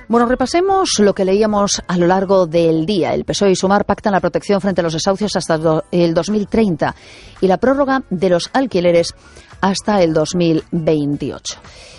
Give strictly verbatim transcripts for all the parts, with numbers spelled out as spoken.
Bueno, repasemos lo que leíamos a lo largo del día. El P S O E y Sumar pactan la protección frente a los desahucios hasta el dos mil treinta y la prórroga de los alquileres hasta el dos mil veintiocho.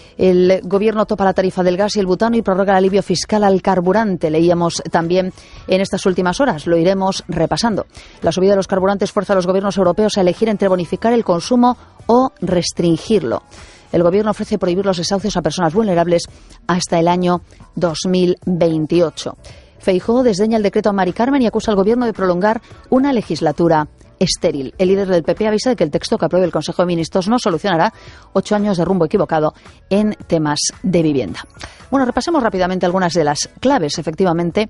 El Gobierno topa la tarifa del gas y el butano y prorroga el alivio fiscal al carburante. Leíamos también en estas últimas horas, lo iremos repasando. La subida de los carburantes fuerza a los gobiernos europeos a elegir entre bonificar el consumo o restringirlo. El Gobierno ofrece prohibir los desahucios a personas vulnerables hasta el año dos mil veintiocho. Feijóo desdeña el decreto a Mari Carmen y acusa al Gobierno de prolongar una legislatura estéril. El líder del P P avisa de que el texto que apruebe el Consejo de Ministros no solucionará ocho años de rumbo equivocado en temas de vivienda. Bueno, repasemos rápidamente algunas de las claves, efectivamente,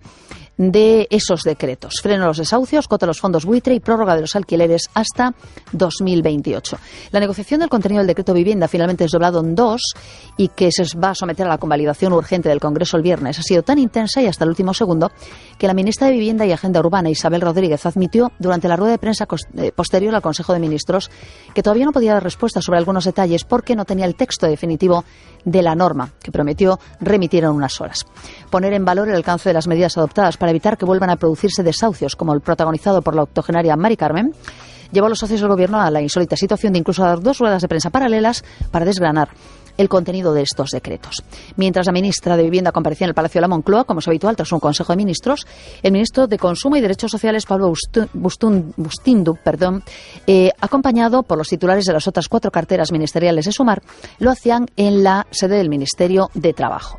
de esos decretos. Freno a los desahucios, cota a los fondos buitre y prórroga de los alquileres hasta dos mil veintiocho. La negociación del contenido del decreto vivienda, finalmente desdoblado en dos y que se va a someter a la convalidación urgente del Congreso el viernes, ha sido tan intensa y hasta el último segundo que la ministra de Vivienda y Agenda Urbana, Isabel Rodríguez, admitió durante la rueda de prensa posterior al Consejo de Ministros que todavía no podía dar respuesta sobre algunos detalles porque no tenía el texto definitivo de la norma, que prometió remitir en unas horas. Poner en valor el alcance de las medidas adoptadas para evitar que vuelvan a producirse desahucios, como el protagonizado por la octogenaria Mari Carmen, llevó a los socios del Gobierno a la insólita situación de incluso dar dos ruedas de prensa paralelas para desgranar el contenido de estos decretos. Mientras la ministra de Vivienda comparecía en el Palacio de la Moncloa, como es habitual tras un Consejo de Ministros, el ministro de Consumo y Derechos Sociales, Pablo Bustindu, perdón, eh, acompañado por los titulares de las otras cuatro carteras ministeriales de Sumar, lo hacían en la sede del Ministerio de Trabajo.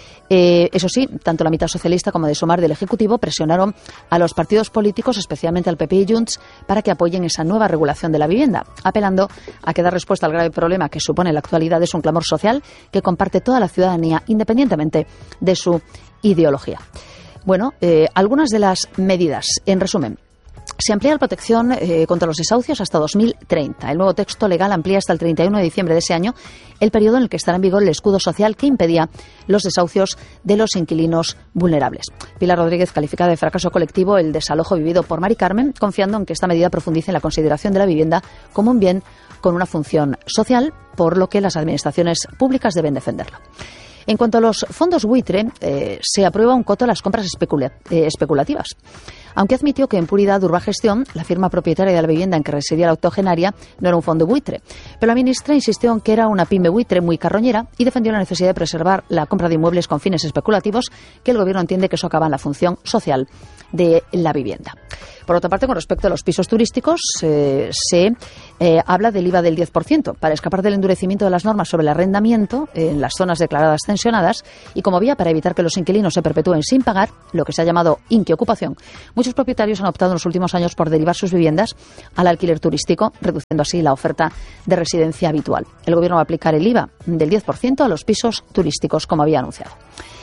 Eh, eso sí, tanto la mitad socialista como de Sumar del Ejecutivo presionaron a los partidos políticos, especialmente al P P y Junts, para que apoyen esa nueva regulación de la vivienda, apelando a que dar respuesta al grave problema que supone en la actualidad es un clamor social que comparte toda la ciudadanía, independientemente de su ideología. Bueno, eh, algunas de las medidas, en resumen. Se amplía la protección eh, contra los desahucios hasta dos mil treinta. El nuevo texto legal amplía hasta el treinta y uno de diciembre de ese año el periodo en el que estará en vigor el escudo social que impedía los desahucios de los inquilinos vulnerables. Pilar Rodríguez califica de fracaso colectivo el desalojo vivido por Mari Carmen, confiando en que esta medida profundice en la consideración de la vivienda como un bien con una función social, por lo que las administraciones públicas deben defenderla. En cuanto a los fondos buitre, eh, se aprueba un coto a las compras especula- eh, especulativas. Aunque admitió que en puridad Urbagestión, la firma propietaria de la vivienda en que residía la octogenaria, no era un fondo buitre. Pero la ministra insistió en que era una pyme buitre muy carroñera y defendió la necesidad de preservar la compra de inmuebles con fines especulativos, que el Gobierno entiende que socavan la función social de la vivienda. Por otra parte, con respecto a los pisos turísticos, eh, se eh, habla del I V A del diez por ciento para escapar del endurecimiento de las normas sobre el arrendamiento en las zonas declaradas tensionadas y como vía para evitar que los inquilinos se perpetúen sin pagar, lo que se ha llamado inquiocupación. Muchos propietarios han optado en los últimos años por derivar sus viviendas al alquiler turístico, reduciendo así la oferta de residencia habitual. El Gobierno va a aplicar el I V A del diez por ciento a los pisos turísticos, como había anunciado.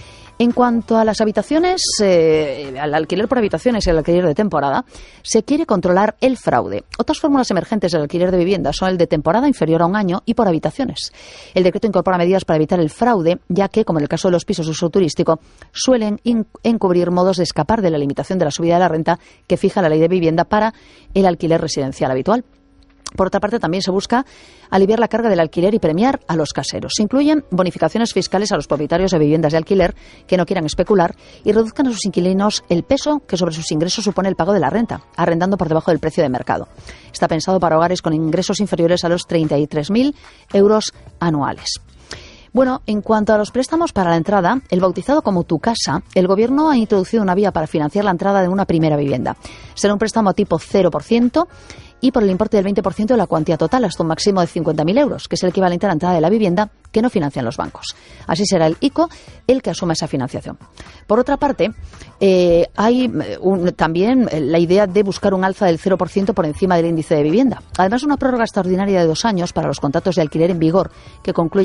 En cuanto a las habitaciones, eh, al alquiler por habitaciones y al alquiler de temporada, se quiere controlar el fraude. Otras fórmulas emergentes del alquiler de vivienda son el de temporada inferior a un año y por habitaciones. El decreto incorpora medidas para evitar el fraude, ya que, como en el caso de los pisos de uso turístico, suelen encubrir modos de escapar de la limitación de la subida de la renta que fija la Ley de Vivienda para el alquiler residencial habitual. Por otra parte, también se busca aliviar la carga del alquiler y premiar a los caseros. Se incluyen bonificaciones fiscales a los propietarios de viviendas de alquiler que no quieran especular y reduzcan a sus inquilinos el peso que sobre sus ingresos supone el pago de la renta, arrendando por debajo del precio de mercado. Está pensado para hogares con ingresos inferiores a los treinta y tres mil euros anuales. Bueno, en cuanto a los préstamos para la entrada, el bautizado como Tu Casa, el Gobierno ha introducido una vía para financiar la entrada de una primera vivienda. Será un préstamo tipo cero por ciento y por el importe del veinte por ciento de la cuantía total hasta un máximo de cincuenta mil euros, que es el equivalente a la entrada de la vivienda que no financian los bancos. Así será el I C O el que asuma esa financiación. Por otra parte, eh, hay un, también la idea de buscar un alza del cero por ciento por encima del índice de vivienda. Además, una prórroga extraordinaria de dos años para los contratos de alquiler en vigor que concluye